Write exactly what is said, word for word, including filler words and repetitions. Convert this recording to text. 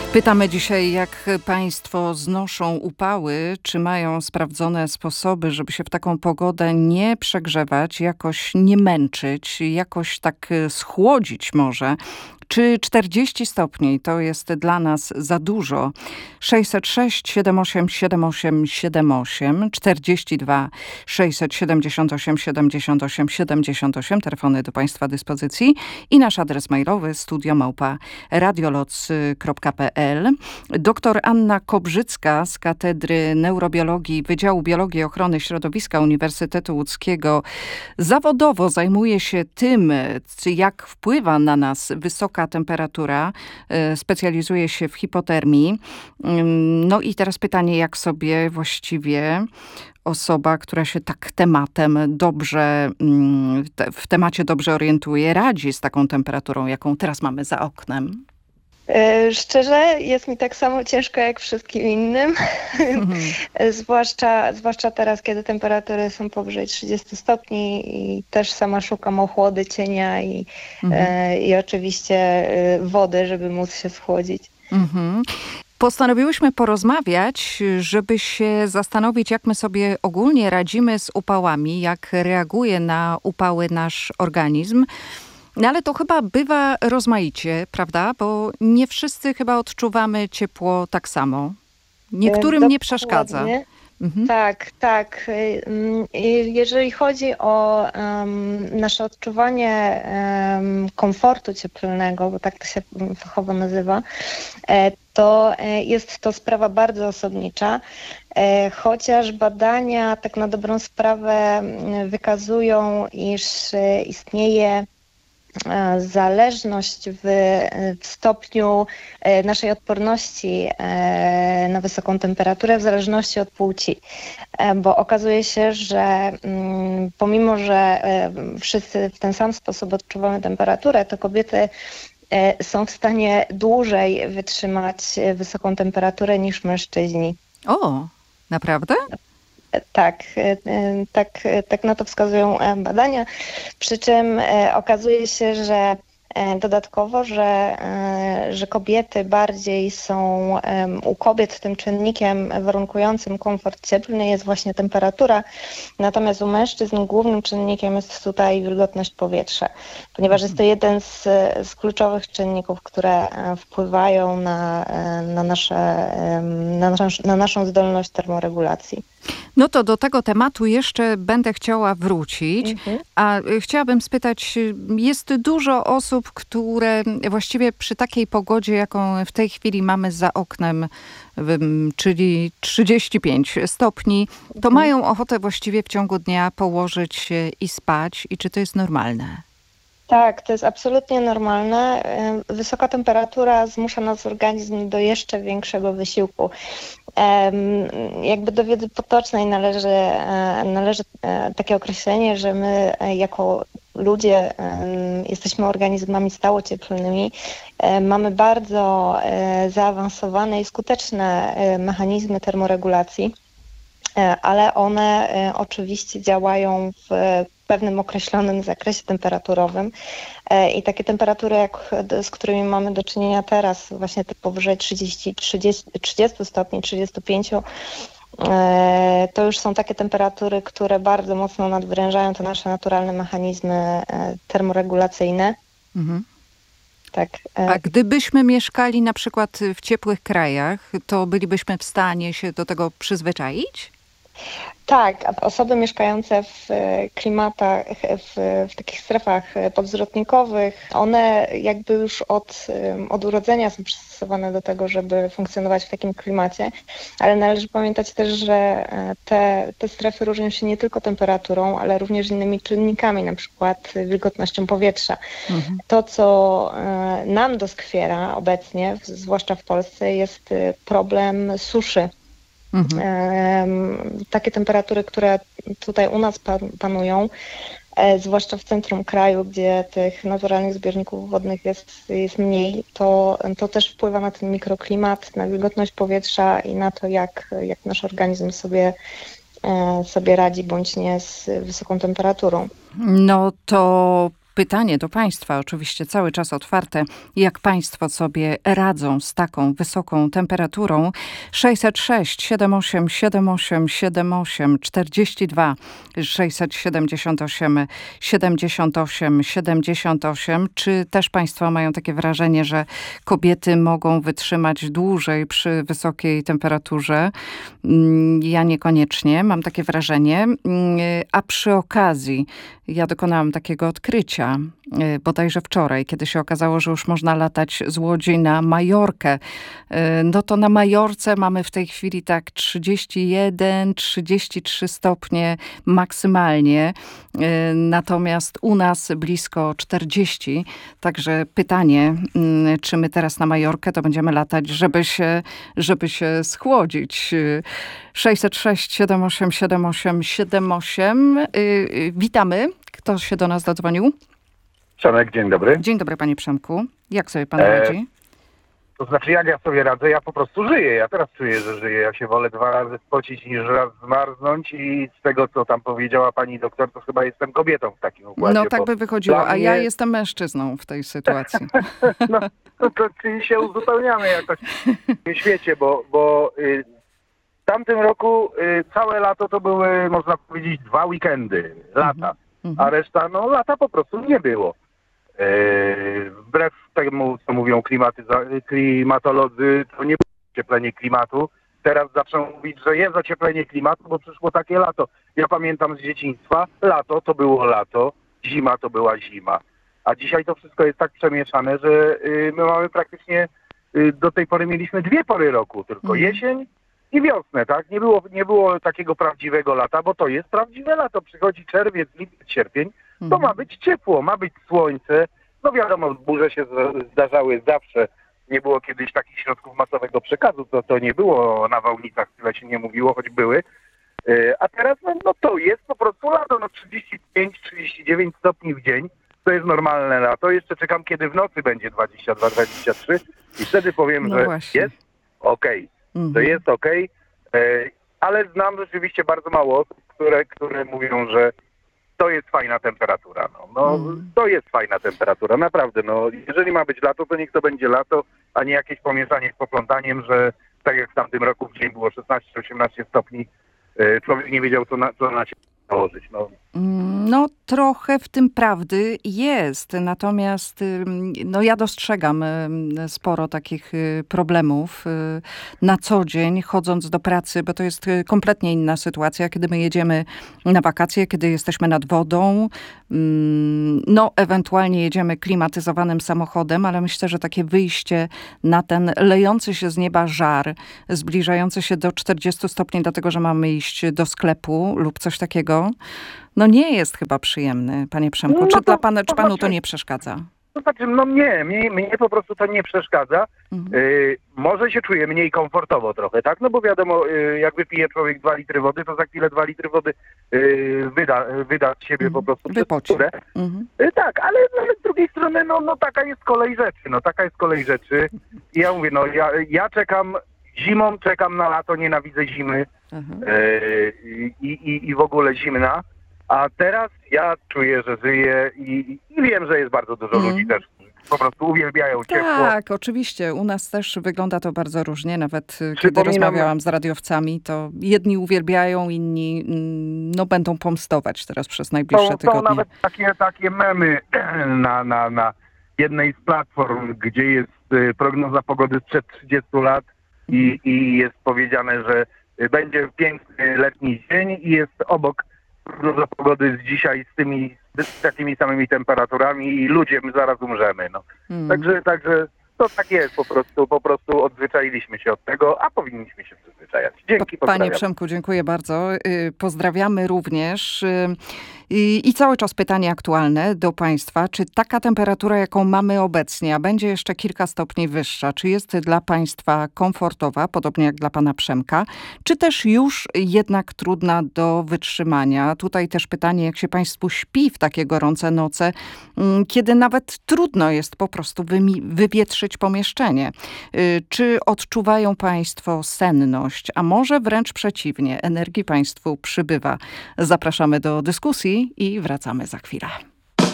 Pytamy dzisiaj, jak Państwo znoszą upały, czy mają sprawdzone sposoby, żeby się w taką pogodę nie przegrzewać, jakoś nie męczyć, jakoś tak schłodzić może. Czy czterdzieści stopni to jest dla nas za dużo? sześćset sześć siedem osiem siedem osiem siedem osiem, czterdzieści dwa sześćset siedemdziesiąt osiem siedemdziesiąt osiem siedemdziesiąt osiem, telefony do Państwa dyspozycji i nasz adres mailowy studio małpa radioloc kropka pe el. Doktor Anna Kobrzycka z Katedry Neurobiologii Wydziału Biologii i Ochrony Środowiska Uniwersytetu Łódzkiego zawodowo zajmuje się tym, jak wpływa na nas wysoka temperatura, specjalizuje się w hipotermii. No i teraz pytanie, jak sobie właściwie osoba, która się tak tematem dobrze, w temacie dobrze orientuje, radzi z taką temperaturą, jaką teraz mamy za oknem? Szczerze, jest mi tak samo ciężko jak wszystkim innym, mhm. zwłaszcza, zwłaszcza teraz, kiedy temperatury są powyżej trzydziestu stopni i też sama szukam ochłody, cienia i, mhm. e, i oczywiście wody, żeby móc się schłodzić. Mhm. Postanowiłyśmy porozmawiać, żeby się zastanowić, jak my sobie ogólnie radzimy z upałami, jak reaguje na upały nasz organizm. No ale to chyba bywa rozmaicie, prawda? Bo nie wszyscy chyba odczuwamy ciepło tak samo. Niektórym Dokładnie. nie przeszkadza. Mhm. Tak, tak. Jeżeli chodzi o um, nasze odczuwanie um, komfortu cieplnego, bo tak to się fachowo nazywa, to jest to sprawa bardzo osobnicza, chociaż badania tak na dobrą sprawę wykazują, iż istnieje zależność w, w stopniu naszej odporności na wysoką temperaturę w zależności od płci, bo okazuje się, że pomimo, że wszyscy w ten sam sposób odczuwamy temperaturę, to kobiety są w stanie dłużej wytrzymać wysoką temperaturę niż mężczyźni. O, naprawdę? Tak, tak, tak na to wskazują badania, przy czym okazuje się, że dodatkowo, że, że kobiety bardziej są, u kobiet tym czynnikiem warunkującym komfort cieplny jest właśnie temperatura, natomiast u mężczyzn głównym czynnikiem jest tutaj wilgotność powietrza, ponieważ jest to jeden z, z kluczowych czynników, które wpływają na, na, nasze, na, nasz, na naszą zdolność termoregulacji. No to do tego tematu jeszcze będę chciała wrócić, mhm. a chciałabym spytać, jest dużo osób, które właściwie przy takiej pogodzie, jaką w tej chwili mamy za oknem, czyli trzydzieści pięć stopni, to mhm. mają ochotę właściwie w ciągu dnia położyć się i spać. I czy to jest normalne? Tak, to jest absolutnie normalne. Wysoka temperatura zmusza nasz organizm do jeszcze większego wysiłku. Jakby do wiedzy potocznej należy, należy takie określenie, że my jako ludzie jesteśmy organizmami stałocieplnymi. Mamy bardzo zaawansowane i skuteczne mechanizmy termoregulacji, ale one oczywiście działają w pewnym określonym zakresie temperaturowym i takie temperatury, jak, z którymi mamy do czynienia teraz, właśnie te powyżej trzydziestu, trzydziestu, trzydziestu stopni, trzydziestu pięciu, to już są takie temperatury, które bardzo mocno nadwyrężają te nasze naturalne mechanizmy termoregulacyjne. Mhm. Tak. A gdybyśmy mieszkali na przykład w ciepłych krajach, to bylibyśmy w stanie się do tego przyzwyczaić? Tak, osoby mieszkające w klimatach, w, w takich strefach podzwrotnikowych, one jakby już od, od urodzenia są przystosowane do tego, żeby funkcjonować w takim klimacie, ale należy pamiętać też, że te, te strefy różnią się nie tylko temperaturą, ale również innymi czynnikami, na przykład wilgotnością powietrza. Mhm. To, co nam doskwiera obecnie, zwłaszcza w Polsce, jest problem suszy. Mhm. Takie temperatury, które tutaj u nas panują, zwłaszcza w centrum kraju, gdzie tych naturalnych zbiorników wodnych jest, jest mniej, to, to też wpływa na ten mikroklimat, na wilgotność powietrza i na to, jak, jak nasz organizm sobie, sobie radzi bądź nie z wysoką temperaturą. No to Pytanie do Państwa, oczywiście cały czas otwarte. Jak Państwo sobie radzą z taką wysoką temperaturą? sześćset sześć siedem osiem siedem osiem siedem osiem czterdzieści dwa sześćset siedemdziesiąt osiem siedemdziesiąt osiem siedemdziesiąt osiem. Czy też Państwo mają takie wrażenie, że kobiety mogą wytrzymać dłużej przy wysokiej temperaturze? Ja niekoniecznie, mam takie wrażenie. A przy okazji ja dokonałam takiego odkrycia, bodajże wczoraj, kiedy się okazało, że już można latać z Łodzi na Majorkę. No to na Majorce mamy w tej chwili tak trzydzieści jeden trzydzieści trzy stopnie maksymalnie, natomiast u nas blisko czterdzieści. Także pytanie, czy my teraz na Majorkę to będziemy latać, żeby się, żeby się schłodzić. sześćset sześć siedem osiem siedem osiem siedem osiem. Witamy. Kto się do nas dodzwonił? Przemek, dzień dobry. Dzień dobry, panie Przemku. Jak sobie pan radzi? E, to znaczy, jak ja sobie radzę? Ja po prostu żyję. Ja teraz czuję, że żyję. Ja się wolę dwa razy spocić niż raz zmarznąć i z tego, co tam powiedziała pani doktor, to chyba jestem kobietą w takim układzie. No tak by wychodziło, a mnie... ja jestem mężczyzną w tej sytuacji. no, to, to czyli się uzupełniamy jakoś w tym świecie, bo, bo y, w tamtym roku y, całe lato to były, można powiedzieć, dwa weekendy, lata. Mhm. A reszta, no lata po prostu nie było. Yy, wbrew temu, co mówią klimatyza- klimatolodzy, to nie było ocieplenie klimatu. Teraz zaczną mówić, że jest ocieplenie klimatu, bo przyszło takie lato. Ja pamiętam z dzieciństwa, lato to było lato, zima to była zima. A dzisiaj to wszystko jest tak przemieszane, że yy, my mamy praktycznie, yy, do tej pory mieliśmy dwie pory roku, tylko mhm. jesień i wiosnę, tak? Nie było, nie było takiego prawdziwego lata, bo to jest prawdziwe lato. Przychodzi czerwiec, lipiec, sierpień, to mhm. ma być ciepło, ma być słońce. No wiadomo, burze się zdarzały zawsze. Nie było kiedyś takich środków masowego przekazu, to, to nie było na Wałnicach, tyle się nie mówiło, choć były. A teraz no, no to jest po prostu lato, no trzydzieści pięć trzydzieści dziewięć stopni w dzień. To jest normalne lato. Jeszcze czekam, kiedy w nocy będzie dwadzieścia dwa dwadzieścia trzy i wtedy powiem, no że właśnie. Jest okej. Okay. To jest okej, okay, ale znam rzeczywiście bardzo mało osób, które, które mówią, że to jest fajna temperatura. No, no mm. to jest fajna temperatura, naprawdę. No, jeżeli ma być lato, to niech to będzie lato, a nie jakieś pomieszanie z poplątaniem, że tak jak w tamtym roku w dzień było szesnaście osiemnaście stopni, człowiek nie wiedział, co na, co na siebie nałożyć. No. No trochę w tym prawdy jest, natomiast no ja dostrzegam sporo takich problemów na co dzień, chodząc do pracy, bo to jest kompletnie inna sytuacja, kiedy my jedziemy na wakacje, kiedy jesteśmy nad wodą, no ewentualnie jedziemy klimatyzowanym samochodem, ale myślę, że takie wyjście na ten lejący się z nieba żar, zbliżający się do czterdziestu stopni, dlatego że mamy iść do sklepu lub coś takiego, no nie jest chyba przyjemny, panie Przemku. No czy to, dla pana, czy panu znaczy, to nie przeszkadza? To znaczy, no nie, mnie, mnie po prostu to nie przeszkadza. Mhm. Y, może się czuję mniej komfortowo trochę, tak? No bo wiadomo, y, jak wypije człowiek dwa litry wody, to za chwilę dwa litry wody y, wyda, wyda z siebie mhm. po prostu Wypoci. przez mhm. y, Tak, ale, ale z drugiej strony, no, no taka jest kolej rzeczy, no taka jest kolej rzeczy. I ja mówię, no ja, ja czekam, zimą czekam na lato, nienawidzę zimy mhm. y, i, i, i w ogóle zimna. A teraz ja czuję, że żyję i, i wiem, że jest bardzo dużo mm. ludzi też, po prostu uwielbiają ciepło. Tak, oczywiście. U nas też wygląda to bardzo różnie. Nawet kiedy rozmawiałam z radiowcami, to jedni uwielbiają, inni no, będą pomstować teraz przez najbliższe są, tygodnie. Są nawet takie, takie memy na, na, na jednej z platform, gdzie jest prognoza pogody sprzed trzydziestu lat i, i jest powiedziane, że będzie piękny letni dzień i jest obok prognoza pogody z dzisiaj z tymi z takimi samymi temperaturami i ludzie, my zaraz umrzemy. No. Hmm. Także, także to tak jest po prostu, po prostu odzwyczailiśmy się od tego, a powinniśmy się przyzwyczajać. Dzięki, Panie Przemku, dziękuję bardzo. Pozdrawiamy również. I cały czas pytanie aktualne do państwa. Czy taka temperatura, jaką mamy obecnie, a będzie jeszcze kilka stopni wyższa, czy jest dla państwa komfortowa, podobnie jak dla pana Przemka, czy też już jednak trudna do wytrzymania? Tutaj też pytanie, jak się państwu śpi w takie gorące noce, kiedy nawet trudno jest po prostu wywietrzyć pomieszczenie. Czy odczuwają państwo senność, a może wręcz przeciwnie, energii państwu przybywa? Zapraszamy do dyskusji i wracamy za chwilę.